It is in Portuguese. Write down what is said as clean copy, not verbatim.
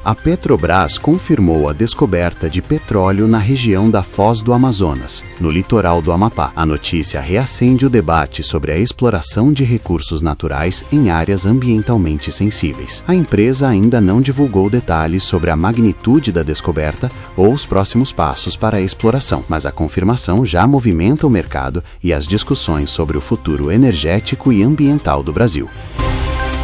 A Petrobras confirmou a descoberta de petróleo na região da Foz do Amazonas, no litoral do Amapá. A notícia reacende o debate sobre a exploração de recursos naturais em áreas ambientalmente sensíveis. A empresa ainda não divulgou detalhes sobre a magnitude da descoberta ou os próximos passos para a exploração, mas a confirmação já movimenta o mercado e as discussões sobre o futuro energético e ambiental do Brasil.